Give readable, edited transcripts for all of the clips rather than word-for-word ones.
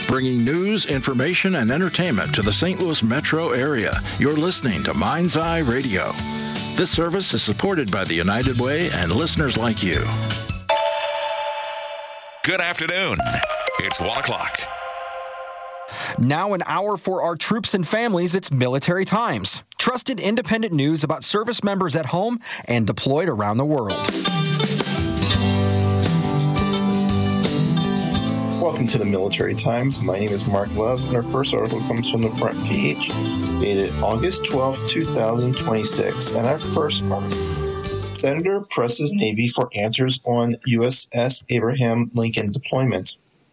bringing news, information, and entertainment to the St. Louis metro area. You're listening to Mind's Eye Radio. This service is supported by the United Way and listeners like you. Good afternoon. It's 1 o'clock. Now an hour for our troops and families, it's Military Times. Trusted independent news about service members at home and deployed around the world. Welcome to the Military Times. My name is Mark Love, and our first article comes from the front page, dated August 12, 2026. And our first article, Senator presses Navy for answers on USS Abraham Lincoln deployment.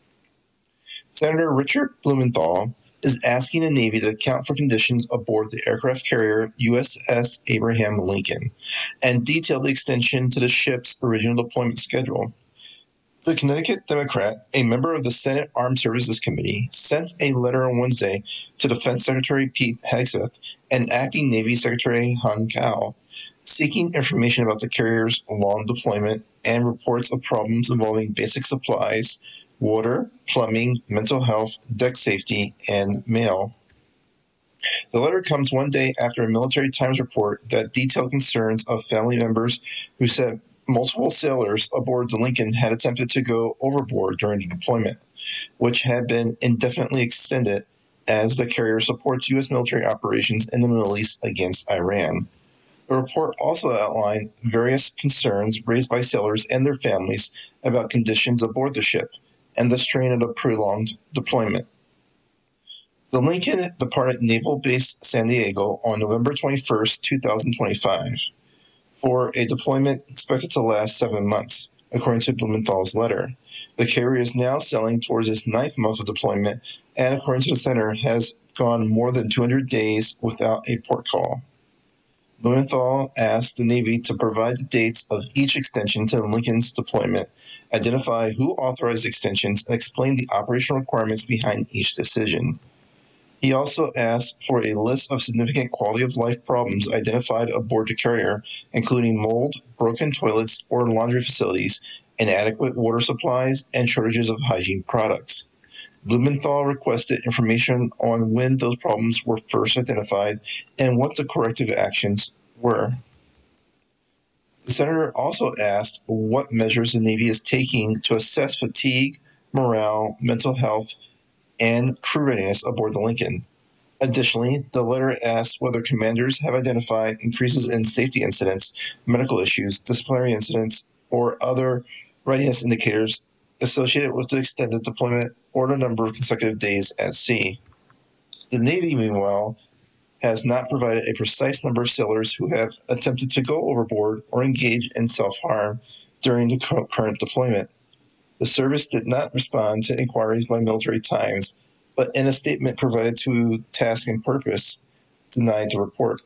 Senator Richard Blumenthal is asking the Navy to account for conditions aboard the aircraft carrier USS Abraham Lincoln and detail the extension to the ship's original deployment schedule. The Connecticut Democrat, a member of the Senate Armed Services Committee, sent a letter on Wednesday to Defense Secretary Pete Hegseth and Acting Navy Secretary Hun Cao, seeking information about the carrier's long deployment and reports of problems involving basic supplies, water, plumbing, mental health, deck safety, and mail. The letter comes one day after a Military Times report that detailed concerns of family members who said multiple sailors aboard the Lincoln had attempted to go overboard during the deployment, which had been indefinitely extended as the carrier supports U.S. military operations in the Middle East against Iran. The report also outlined various concerns raised by sailors and their families about conditions aboard the ship and the strain of the prolonged deployment. The Lincoln departed Naval Base San Diego on November 21, 2025. For a deployment expected to last 7 months, according to Blumenthal's letter. The carrier is now sailing towards its 9th month of deployment, and according to the center, has gone more than 200 days without a port call. Blumenthal asked the Navy to provide the dates of each extension to the Lincoln's deployment, identify who authorized extensions, and explain the operational requirements behind each decision. He also asked for a list of significant quality-of-life problems identified aboard the carrier, including mold, broken toilets or laundry facilities, inadequate water supplies, and shortages of hygiene products. Blumenthal requested information on when those problems were first identified and what the corrective actions were. The senator also asked what measures the Navy is taking to assess fatigue, morale, mental health, and crew readiness aboard the Lincoln. Additionally, the letter asked whether commanders have identified increases in safety incidents, medical issues, disciplinary incidents, or other readiness indicators associated with the extended deployment or the number of consecutive days at sea. The Navy, meanwhile, has not provided a precise number of sailors who have attempted to go overboard or engage in self-harm during the current deployment. The service did not respond to inquiries by Military Times, but in a statement provided to Task and Purpose, denied the report.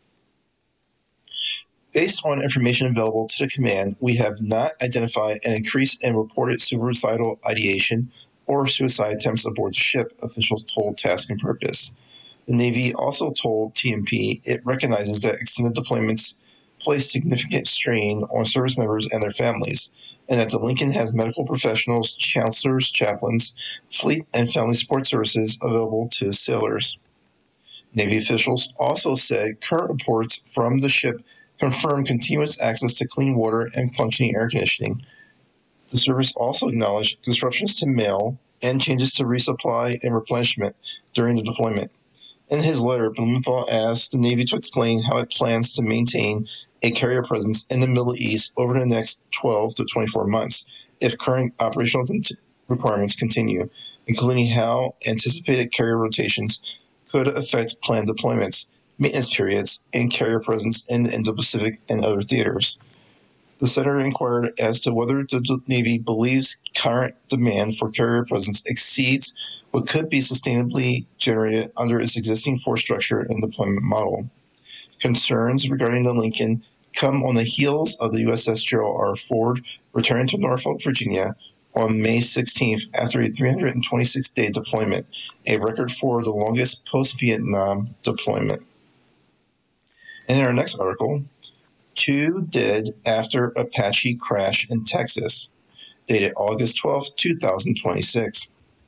Based on information available to the command, we have not identified an increase in reported suicidal ideation or suicide attempts aboard the ship, officials told Task and Purpose. The Navy also told TMP it recognizes that extended deployments place significant strain on service members and their families, and that the Lincoln has medical professionals, counselors, chaplains, fleet, and family support services available to sailors. Navy officials also said current reports from the ship confirm continuous access to clean water and functioning air conditioning. The service also acknowledged disruptions to mail and changes to resupply and replenishment during the deployment. In his letter, Blumenthal asked the Navy to explain how it plans to maintain a carrier presence in the Middle East over the next 12 to 24 months if current operational requirements continue, including how anticipated carrier rotations could affect planned deployments, maintenance periods, and carrier presence in the Indo-Pacific and other theaters. The senator inquired as to whether the Navy believes current demand for carrier presence exceeds what could be sustainably generated under its existing force structure and deployment model. Concerns regarding the Lincoln come on the heels of the USS Gerald R. Ford returning to Norfolk, Virginia on May 16th after a 326-day deployment, a record for the longest post-Vietnam deployment. And in our next article, 2 dead after Apache crash in Texas, dated August 12, 2026.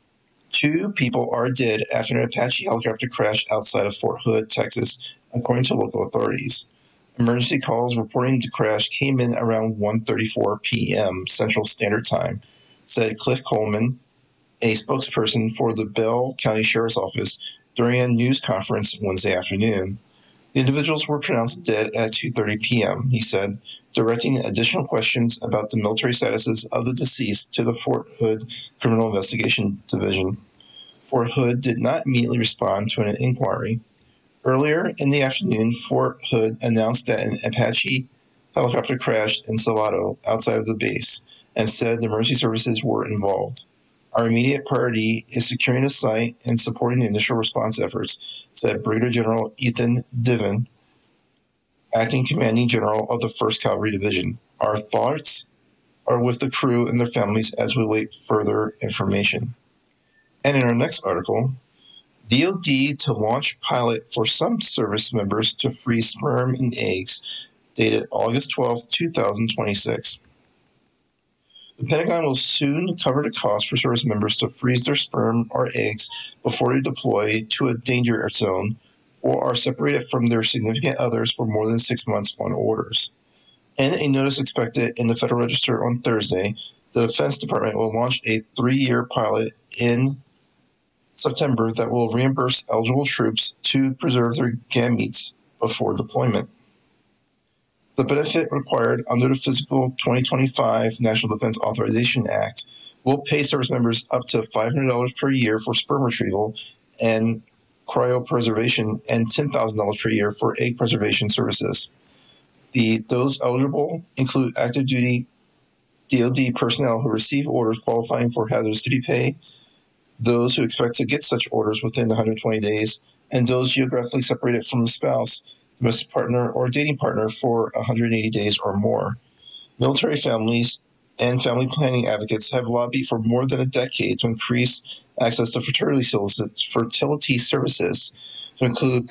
2 people are dead after an Apache helicopter crashed outside of Fort Hood, Texas, according to local authorities. Emergency calls reporting the crash came in around 1:34 p.m. Central Standard Time, said Cliff Coleman, a spokesperson for the Bell County Sheriff's Office, during a news conference Wednesday afternoon. The individuals were pronounced dead at 2:30 p.m., he said, directing additional questions about the military statuses of the deceased to the Fort Hood Criminal Investigation Division. Fort Hood did not immediately respond to an inquiry. Earlier in the afternoon, Fort Hood announced that an Apache helicopter crashed in Salado outside of the base and said the emergency services were involved. Our immediate priority is securing the site and supporting the initial response efforts, said Brigadier General Ethan Diven, acting commanding general of the 1st Cavalry Division. Our thoughts are with the crew and their families as we wait further information. And in our next article, DoD to launch pilot for some service members to freeze sperm and eggs, dated August 12, 2026. The Pentagon will soon cover the cost for service members to freeze their sperm or eggs before they deploy to a danger zone or are separated from their significant others for more than 6 months on orders. In a notice expected in the Federal Register on Thursday, the Defense Department will launch a 3-year pilot in September that will reimburse eligible troops to preserve their gametes before deployment. The benefit required under the fiscal 2025 National Defense Authorization Act will pay service members up to $500 per year for sperm retrieval and cryopreservation and $10,000 per year for egg preservation services. Those eligible include active duty DoD personnel who receive orders qualifying for hazardous duty pay, those who expect to get such orders within 120 days, and those geographically separated from a spouse, domestic partner, or dating partner for 180 days or more. Military families and family planning advocates have lobbied for more than a decade to increase access to fertility services to include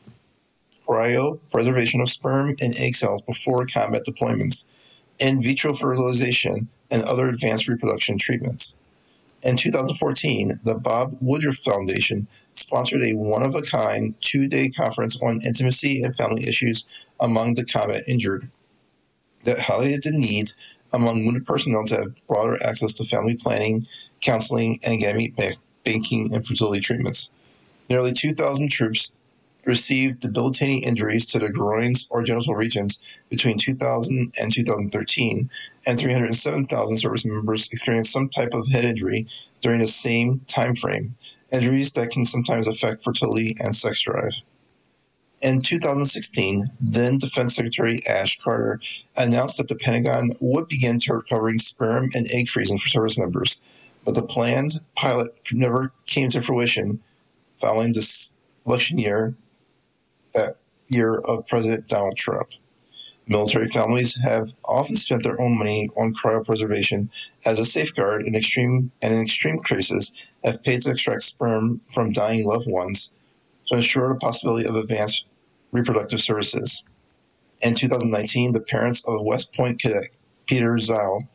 cryopreservation of sperm and egg cells before combat deployments, in vitro fertilization, and other advanced reproduction treatments. In 2014, the Bob Woodruff Foundation sponsored a one-of-a-kind 2-day conference on intimacy and family issues among the combat injured that highlighted the need among wounded personnel to have broader access to family planning, counseling, and gamete banking and fertility treatments. Nearly 2,000 troops received debilitating injuries to the groins or genital regions between 2000 and 2013, and 307,000 service members experienced some type of head injury during the same time frame, injuries that can sometimes affect fertility and sex drive. In 2016, then Defense Secretary Ash Carter announced that the Pentagon would begin to recovering sperm and egg freezing for service members, but the planned pilot never came to fruition following this election year, that year of President Donald Trump. Military families have often spent their own money on cryopreservation as a safeguard in extreme cases have paid to extract sperm from dying loved ones to ensure the possibility of advanced reproductive services. In 2019, the parents of West Point cadet Peter Zile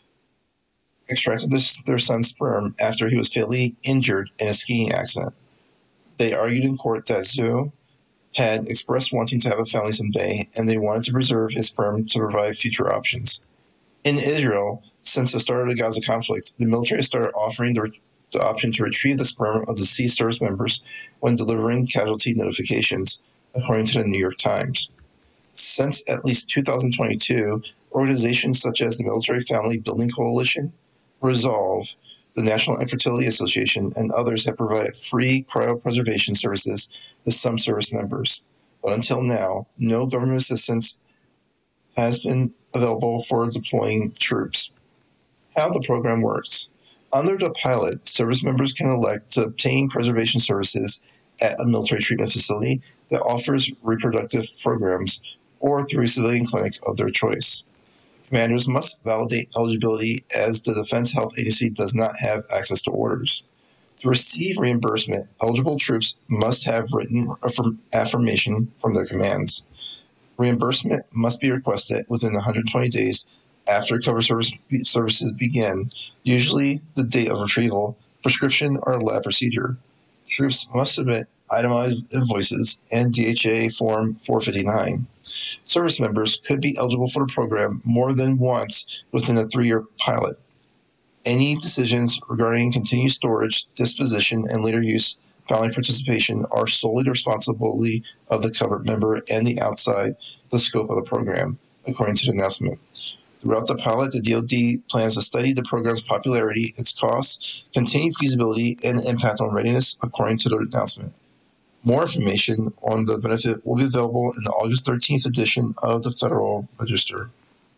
extracted their son's sperm after he was fatally injured in a skiing accident. They argued in court that Zile had expressed wanting to have a family someday, and they wanted to preserve his sperm to provide future options. In Israel, since the start of the Gaza conflict, the military started offering the option to retrieve the sperm of deceased service members when delivering casualty notifications, according to the New York Times. Since at least 2022, organizations such as the Military Family Building Coalition, Resolve, the National Infertility Association, and others have provided free cryopreservation services to some service members. But until now, no government assistance has been available for deploying troops. How the program works. Under the pilot, service members can elect to obtain preservation services at a military treatment facility that offers reproductive programs or through a civilian clinic of their choice. Commanders must validate eligibility as the Defense Health Agency does not have access to orders. To receive reimbursement, eligible troops must have written affirmation from their commands. Reimbursement must be requested within 120 days after cover services begin, usually the date of retrieval, prescription or lab procedure. Troops must submit itemized invoices and DHA Form 459. Service members could be eligible for the program more than once within a 3-year pilot. Any decisions regarding continued storage, disposition, and later use following participation are solely the responsibility of the covered member and outside the scope of the program, according to the announcement. Throughout the pilot, the DoD plans to study the program's popularity, its costs, continued feasibility, and impact on readiness, according to the announcement. More information on the benefit will be available in the August 13th edition of the Federal Register.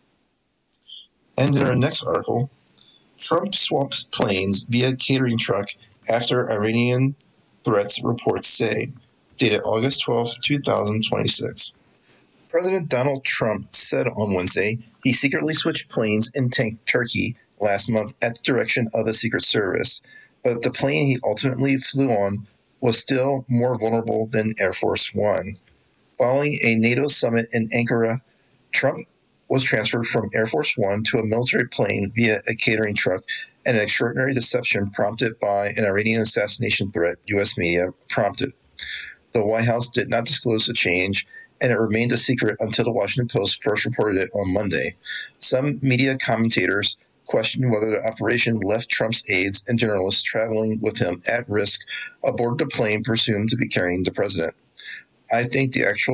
And in our next article, Trump swaps planes via catering truck after Iranian threats, reports say, dated August 12, 2026. President Donald Trump said on Wednesday he secretly switched planes in Turkey last month at the direction of the Secret Service, but the plane he ultimately flew on was still more vulnerable than Air Force One. Following a NATO summit in Ankara, Trump was transferred from Air Force One to a military plane via a catering truck, and an extraordinary deception prompted by an Iranian assassination threat, U.S. media prompted. The White House did not disclose the change, and it remained a secret until the Washington Post first reported it on Monday. Some media commentators questioned whether the operation left Trump's aides and journalists traveling with him at risk aboard the plane presumed to be carrying the president. I think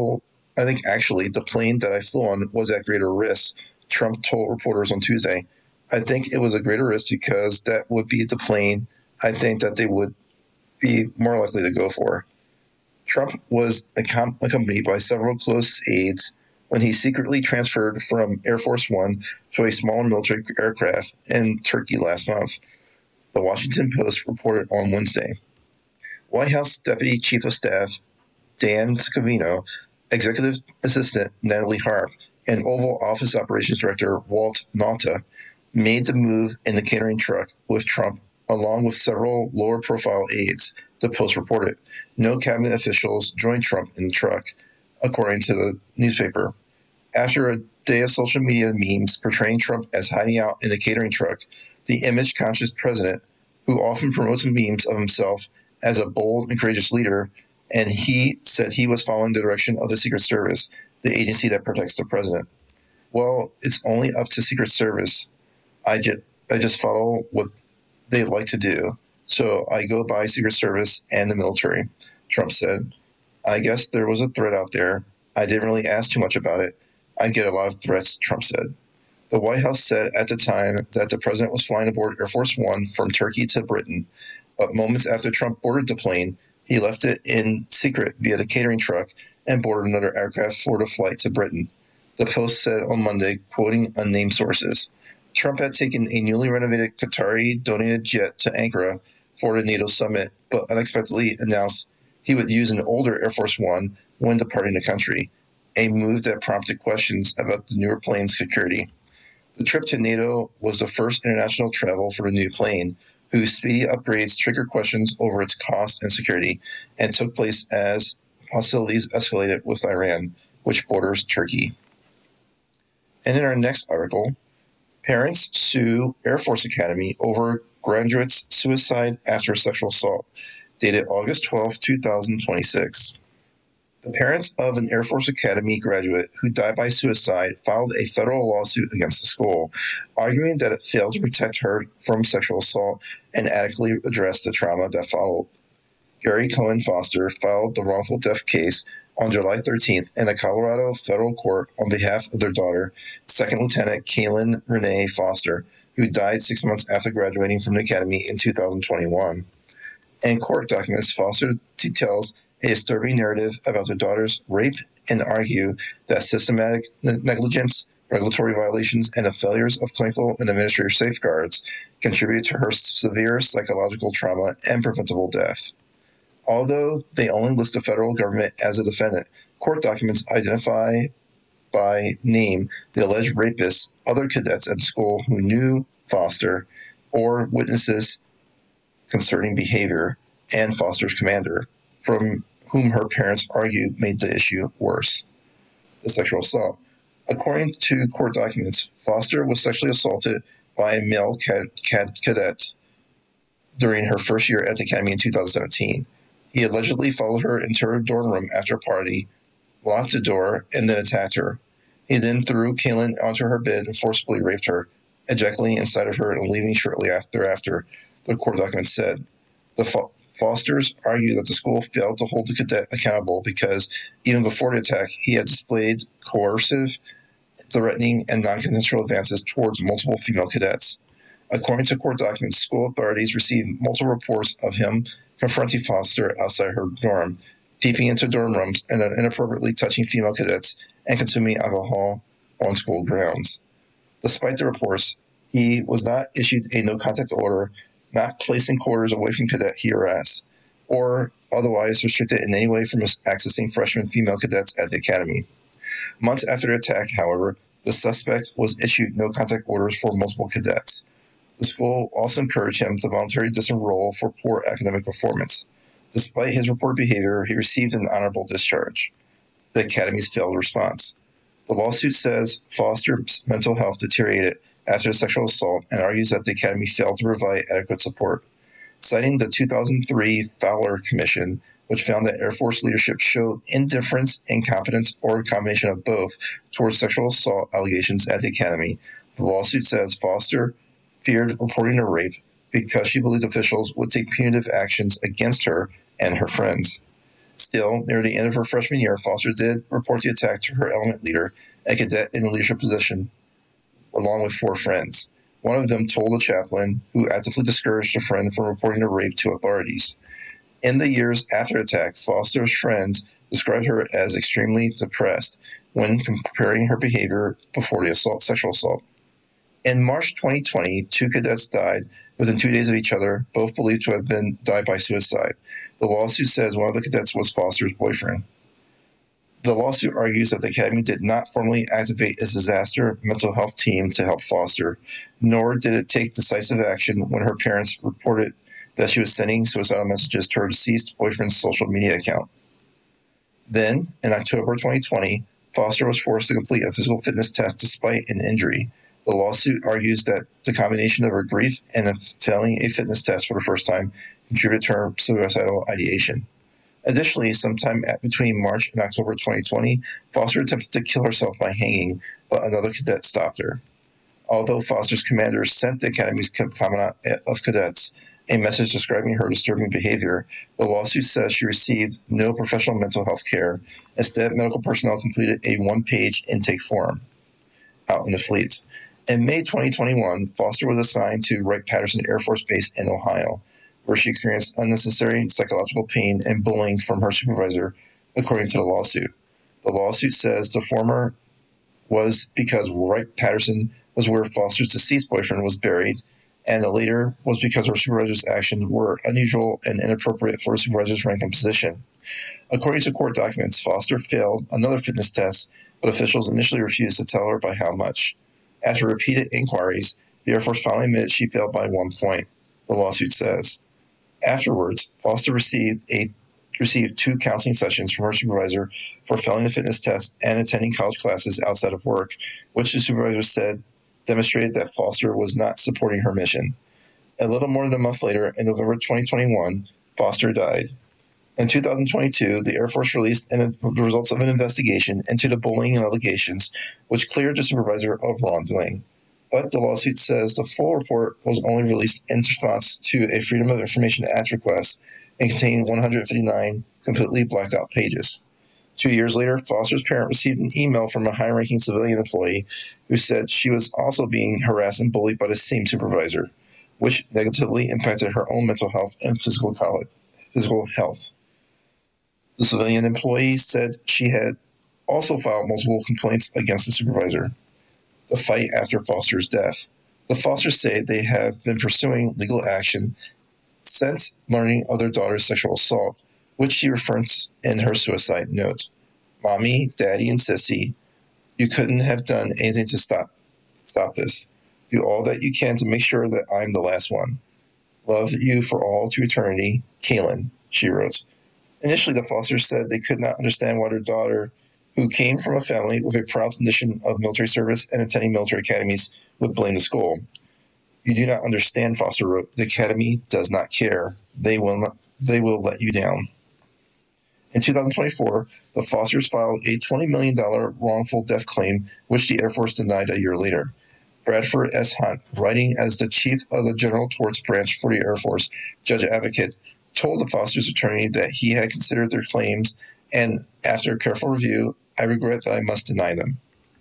actually the plane that I flew on was at greater risk, Trump told reporters on Tuesday. I think it was a greater risk because that would be the plane I think that they would be more likely to go for. Trump was accompanied by several close aides when he secretly transferred from Air Force One to a smaller military aircraft in Turkey last month, the Washington Post reported on Wednesday. White House Deputy Chief of Staff Dan Scavino, Executive Assistant Natalie Harp, and Oval Office Operations Director Walt Nauta made the move in the catering truck with Trump, along with several lower-profile aides, the Post reported. No cabinet officials joined Trump in the truck, according to the newspaper. After a day of social media memes portraying Trump as hiding out in the catering truck, the image-conscious president, who often promotes memes of himself as a bold and courageous leader, and he said he was following the direction of the Secret Service, the agency that protects the president. Well, it's only up to Secret Service. I just follow what they like to do. So I go by Secret Service and the military, Trump said. I guess there was a threat out there. I didn't really ask too much about it. I get a lot of threats, Trump said. The White House said at the time that the president was flying aboard Air Force One from Turkey to Britain, but moments after Trump boarded the plane, he left it in secret via the catering truck and boarded another aircraft for the flight to Britain. The Post said on Monday, quoting unnamed sources. Trump had taken a newly renovated Qatari-donated jet to Ankara for the NATO summit, but unexpectedly announced he would use an older Air Force One when departing the country, a move that prompted questions about the newer plane's security. The trip to NATO was the first international travel for the new plane, whose speedy upgrades triggered questions over its cost and security, and took place as hostilities escalated with Iran, which borders Turkey. And in our next article, parents sue Air Force Academy over graduate's suicide after sexual assault, dated August 12, 2026. The parents of an Air Force Academy graduate who died by suicide filed a federal lawsuit against the school, arguing that it failed to protect her from sexual assault and adequately address the trauma that followed. Gary Cohen Foster filed the wrongful death case on July 13th in a Colorado federal court on behalf of their daughter, Second Lieutenant Kaylin Renee Foster, who died 6 months after graduating from the academy in 2021. In court documents, Foster details a disturbing narrative about their daughter's rape and argue that systematic negligence, regulatory violations, and the failures of clinical and administrative safeguards contributed to her severe psychological trauma and preventable death. Although they only list the federal government as a defendant, court documents identify by name the alleged rapists, other cadets at the school who knew Foster, or witnesses concerning behavior, and Foster's commander, from whom her parents argue made the issue worse, the sexual assault. According to court documents, Foster was sexually assaulted by a male cadet during her first year at the academy in 2017. He allegedly followed her into her dorm room after a party, locked the door, and then attacked her. He then threw Kaylin onto her bed and forcibly raped her, ejaculating inside of her and leaving shortly after, the court documents said. The Fosters argue that the school failed to hold the cadet accountable because even before the attack, he had displayed coercive, threatening, and non-consensual advances towards multiple female cadets. According to court documents, school authorities received multiple reports of him confronting Foster outside her dorm, peeping into dorm rooms, and inappropriately touching female cadets and consuming alcohol on school grounds. Despite the reports, he was not issued a no-contact order, not placed in quarters away from cadet he harassed, or otherwise restricted in any way from accessing freshman female cadets at the academy. Months after the attack, however, the suspect was issued no-contact orders for multiple cadets. The school also encouraged him to voluntarily disenroll for poor academic performance. Despite his reported behavior, he received an honorable discharge. The academy's failed response. The lawsuit says Foster's mental health deteriorated after the sexual assault and argues that the academy failed to provide adequate support. Citing the 2003 Fowler Commission, which found that Air Force leadership showed indifference, incompetence, or a combination of both towards sexual assault allegations at the academy, the lawsuit says Foster feared reporting a rape because she believed officials would take punitive actions against her and her friends. Still, near the end of her freshman year, Foster did report the attack to her element leader, a cadet in a leadership position, along with 4 friends. One of them told a chaplain, who actively discouraged a friend from reporting a rape to authorities. In the years after the attack, Foster's friends described her as extremely depressed when comparing her behavior before the sexual assault. In March 2020, 2 cadets died within 2 days of each other, both believed to have died by suicide. The lawsuit says one of the cadets was Foster's boyfriend. The lawsuit argues that the academy did not formally activate its disaster mental health team to help Foster, nor did it take decisive action when her parents reported that she was sending suicidal messages to her deceased boyfriend's social media account. Then, in October 2020, Foster was forced to complete a physical fitness test despite an injury. The lawsuit argues that the combination of her grief and failing a fitness test for the first time contributed to her suicidal ideation. Additionally, sometime between March and October 2020, Foster attempted to kill herself by hanging, but another cadet stopped her. Although Foster's commander sent the Academy's Commandant of Cadets a message describing her disturbing behavior, the lawsuit says she received no professional mental health care. Instead, medical personnel completed a one-page intake form out in the fleet. In May 2021, Foster was assigned to Wright-Patterson Air Force Base in Ohio, where she experienced unnecessary psychological pain and bullying from her supervisor, according to the lawsuit. The lawsuit says the former was because Wright-Patterson was where Foster's deceased boyfriend was buried, and the later was because her supervisor's actions were unusual and inappropriate for her supervisor's rank and position. According to court documents, Foster failed another fitness test, but officials initially refused to tell her by how much. After repeated inquiries, the Air Force finally admitted she failed by 1 point, the lawsuit says. Afterwards, Foster received 2 counseling sessions from her supervisor for failing the fitness test and attending college classes outside of work, which the supervisor said demonstrated that Foster was not supporting her mission. A little more than a month later, in November 2021, Foster died. In 2022, the Air Force released the results of an investigation into the bullying allegations, which cleared the supervisor of wrongdoing. But the lawsuit says the full report was only released in response to a Freedom of Information Act request and contained 159 completely blacked out pages. 2 years later, Foster's parent received an email from a high-ranking civilian employee who said she was also being harassed and bullied by the same supervisor, which negatively impacted her own mental health and physical health. The civilian employee said she had also filed multiple complaints against the supervisor. The fight after Foster's death. The Fosters say they have been pursuing legal action since learning of their daughter's sexual assault, which she referenced in her suicide note. Mommy, Daddy, and Sissy, you couldn't have done anything to stop this. Do all that you can to make sure that I'm the last one. Love you for all to eternity, Kaylin, she wrote. Initially, the Fosters said they could not understand why their daughter, who came from a family with a proud tradition of military service and attending military academies, would blame the school. You do not understand, Foster wrote. The Academy does not care. They will let you down. In 2024, the Fosters filed a $20 million wrongful death claim, which the Air Force denied a year later. Bradford S. Hunt, writing as the chief of the General Torts Branch for the Air Force Judge Advocate, told the Fosters' attorney that he had considered their claims, and after careful review, I regret that I must deny them.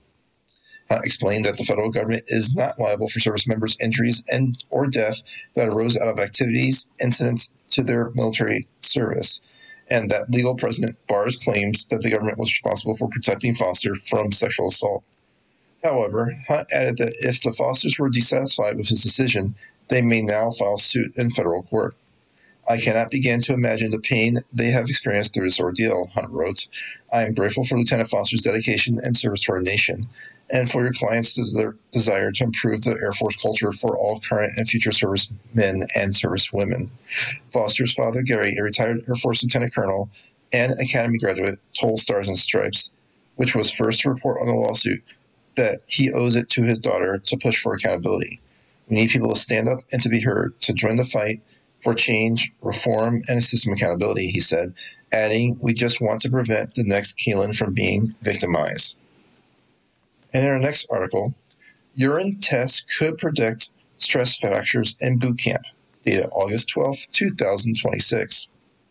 Hunt explained that the federal government is not liable for service members' injuries and or death that arose out of activities incident to their military service, and that legal precedent bars claims that the government was responsible for protecting Foster from sexual assault. However, Hunt added that if the Fosters were dissatisfied with his decision, they may now file suit in federal court. I cannot begin to imagine the pain they have experienced through this ordeal, Hunt wrote. I am grateful for Lieutenant Foster's dedication and service to our nation, and for your client's desire to improve the Air Force culture for all current and future servicemen and servicewomen. Foster's father, Gary, a retired Air Force lieutenant colonel and Academy graduate, told Stars and Stripes, which was first to report on the lawsuit, that he owes it to his daughter to push for accountability. We need people to stand up and to be heard, to join the fight for change, reform, and system accountability, he said, adding, we just want to prevent the next Keelan from being victimized. And in our next article, urine tests could predict stress fractures in boot camp, dated August 12, 2026.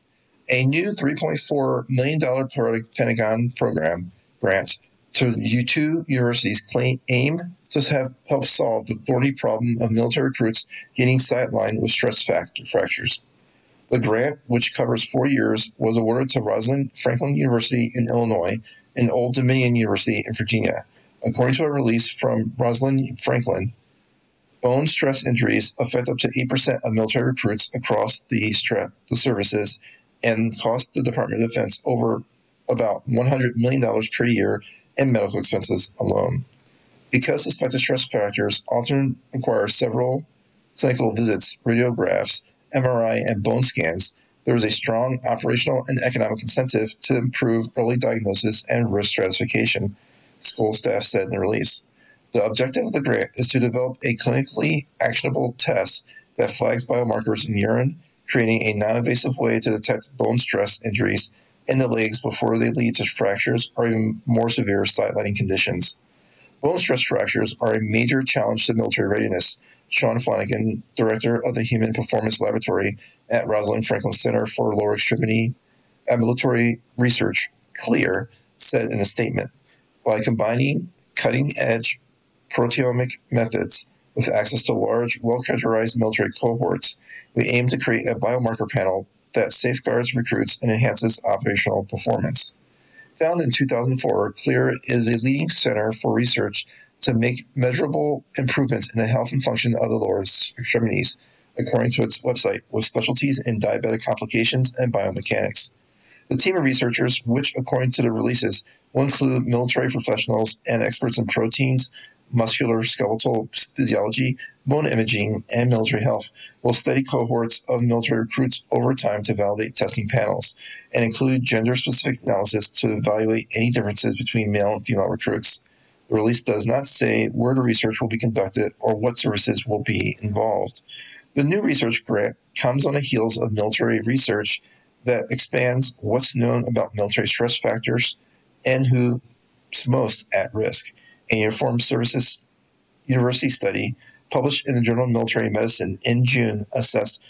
A new $3.4 million Pentagon program grant to two universities aim to help solve the thorny problem of military recruits getting sidelined with stress fractures. The grant, which covers 4 years, was awarded to Rosalind Franklin University in Illinois and Old Dominion University in Virginia. According to a release from Rosalind Franklin, bone stress injuries affect up to 8% of military recruits across the services and cost the Department of Defense over about $100 million per year in medical expenses alone. Because suspected stress fractures often require several clinical visits, radiographs, MRI, and bone scans, there is a strong operational and economic incentive to improve early diagnosis and risk stratification, school staff said in a release. The objective of the grant is to develop a clinically actionable test that flags biomarkers in urine, creating a non-invasive way to detect bone stress injuries in the legs before they lead to fractures or even more severe sidelining conditions. Bone stress fractures are a major challenge to military readiness, Sean Flanagan, director of the Human Performance Laboratory at Rosalind Franklin Center for Lower Extremity Ambulatory Research, CLEAR, said in a statement. By combining cutting-edge proteomic methods with access to large, well-characterized military cohorts, we aim to create a biomarker panel that safeguards recruits and enhances operational performance. Founded in 2004, CLEAR is a leading center for research to make measurable improvements in the health and function of the lower extremities, according to its website, with specialties in diabetic complications and biomechanics. The team of researchers, which according to the releases will include military professionals and experts in proteins, muscular skeletal physiology, bone imaging, and military health, will study cohorts of military recruits over time to validate testing panels and include gender-specific analysis to evaluate any differences between male and female recruits. The release does not say where the research will be conducted or what services will be involved. The new research grant comes on the heels of military research that expands what's known about military stress factors and who's most at risk. A Uniformed Services University study published in the Journal of Military Medicine in June assessed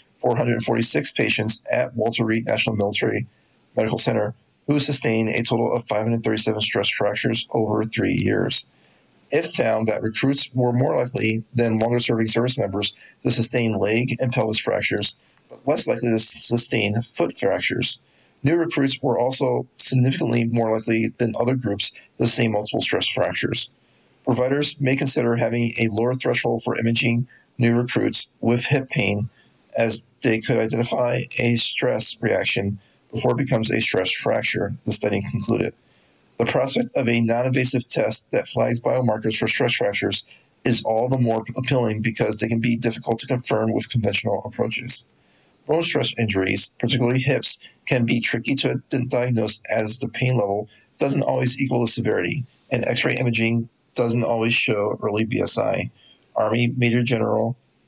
446 patients at Walter Reed National Military Medical Center who sustained a total of 537 stress fractures over 3 years. It found that recruits were more likely than longer-serving service members to sustain leg and pelvis fractures, but less likely to sustain foot fractures. New recruits were also significantly more likely than other groups to sustain multiple stress fractures. Providers may consider having a lower threshold for imaging new recruits with hip pain, as they could identify a stress reaction before it becomes a stress fracture, the study concluded. The prospect of a non-invasive test that flags biomarkers for stress fractures is all the more appealing because they can be difficult to confirm with conventional approaches. Bone stress injuries, particularly hips, can be tricky to diagnose as the pain level doesn't always equal the severity, and X-ray imaging doesn't always show early BSI. Army Major General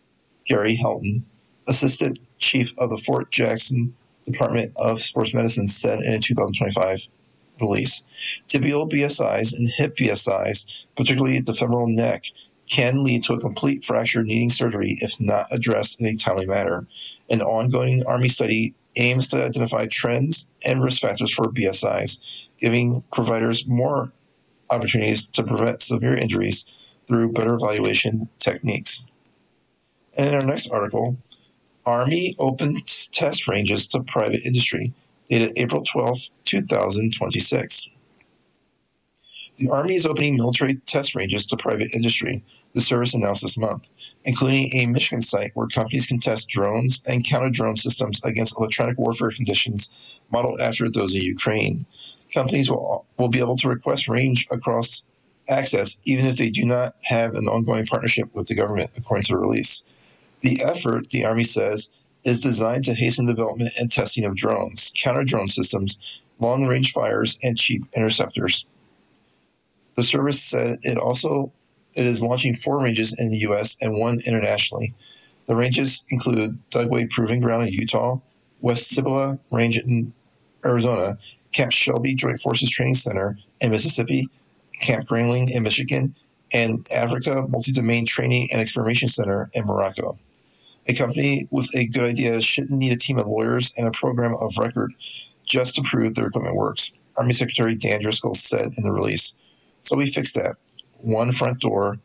Gary Helton, Assistant Chief of the Fort Jackson Department of Sports Medicine, said in a 2025 release. Tibial BSIs and hip BSIs, particularly the femoral neck, can lead to a complete fracture needing surgery if not addressed in a timely manner. An ongoing Army study aims to identify trends and risk factors for BSIs, giving providers more opportunities to prevent severe injuries through better evaluation techniques. And in our next article, Army opens test ranges to private industry, dated April 12, 2026. The Army is opening military test ranges to private industry, the service announced this month, including a Michigan site where companies can test drones and counter-drone systems against electronic warfare conditions modeled after those in Ukraine. Companies will be able to request range across access even if they do not have an ongoing partnership with the government, according to the release. The effort, the Army says, is designed to hasten development and testing of drones, counter-drone systems, long-range fires, and cheap interceptors. The service said it is launching 4 ranges in the U.S. and 1 internationally. The ranges include Dugway Proving Ground in Utah, West Cibola Range in Arizona, Camp Shelby Joint Forces Training Center in Mississippi, Camp Grayling in Michigan, and Africa Multi-Domain Training and Experimentation Center in Morocco. A company with a good idea shouldn't need a team of lawyers and a program of record just to prove their equipment works, Army Secretary Dan Driscoll said in the release. So we fixed that. One front door,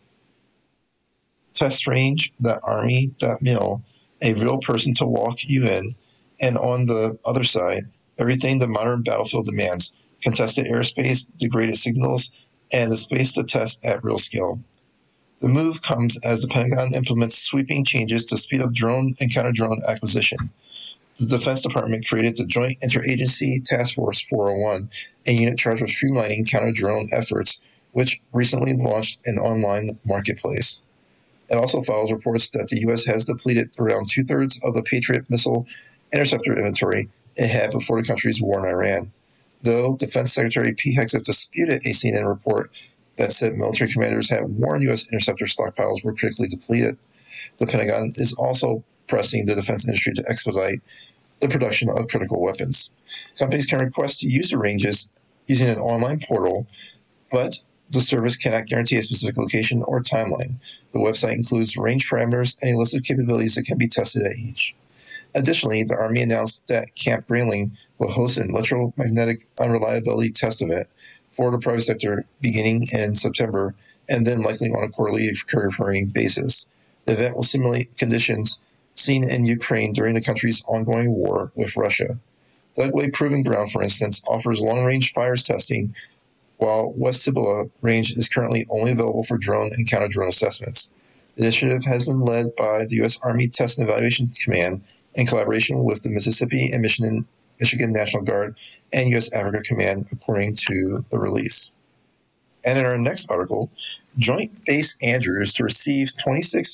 testrange.army.mil, a real person to walk you in, and on the other side, everything the modern battlefield demands, contested airspace, degraded signals, and the space to test at real scale. The move comes as the Pentagon implements sweeping changes to speed up drone and counter-drone acquisition. The Defense Department created the Joint Interagency Task Force 401, a unit charged with streamlining counter-drone efforts, which recently launched an online marketplace. It also follows reports that the U.S. has depleted around 2/3 of the Patriot missile interceptor inventory it had before the country's war in Iran, though Defense Secretary Pete Hegseth disputed a CNN report that said military commanders had warned U.S. interceptor stockpiles were critically depleted. The Pentagon is also pressing the defense industry to expedite the production of critical weapons. Companies can request to use the ranges using an online portal, but the service cannot guarantee a specific location or timeline. The website includes range parameters and a list of capabilities that can be tested at each. Additionally, the Army announced that Camp Grayling will host an electromagnetic unreliability test event for the private sector beginning in September and then likely on a quarterly recurring basis. The event will simulate conditions seen in Ukraine during the country's ongoing war with Russia. Dugway Proving Ground, for instance, offers long-range fires testing, while West Cibola Range is currently only available for drone and counter-drone assessments. The initiative has been led by the U.S. Army Test and Evaluation Command in collaboration with the Mississippi and Michigan National Guard and U.S. Africa Command, according to the release. And in our next article, Joint Base Andrews to receive 26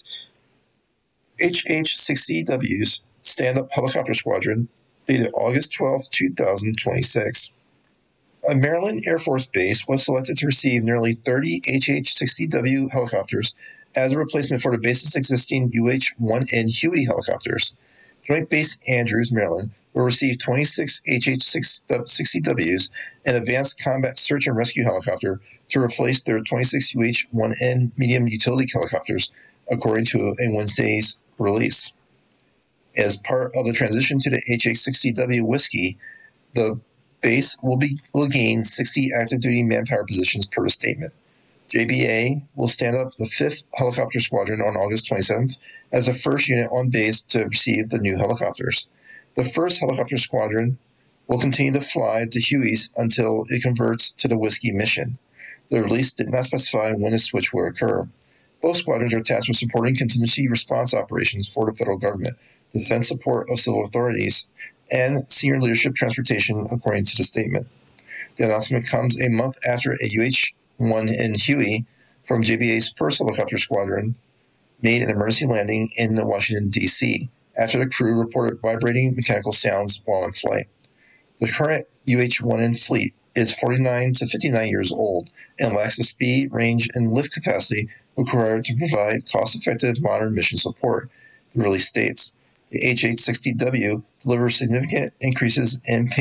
HH-60Ws stand-up helicopter squadron, dated August 12, 2026. A Maryland Air Force base was selected to receive nearly 30 HH-60W helicopters as a replacement for the base's existing UH-1N Huey helicopters. Joint Base Andrews, Maryland, will receive 26 HH-60Ws, an advanced combat search and rescue helicopter, to replace their 26 UH-1N medium utility helicopters, according to a Wednesday's release. As part of the transition to the HH-60W Whiskey, the base will gain 60 active-duty manpower positions per the statement. JBA will stand up the 5th Helicopter Squadron on August 27th as the first unit on base to receive the new helicopters. The 1st Helicopter Squadron will continue to fly the Hueys until it converts to the Whiskey mission. The release did not specify when the switch will occur. Both squadrons are tasked with supporting contingency response operations for the federal government, defense support of civil authorities, and senior leadership transportation, according to the statement. The announcement comes a month after a UH-1N Huey from JBA's 1st Helicopter Squadron made an emergency landing in Washington, D.C., after the crew reported vibrating mechanical sounds while in flight. The current UH-1N fleet is 49 to 59 years old and lacks the speed, range, and lift capacity required to provide cost-effective modern mission support. release states. The HH-60W delivers significant increases in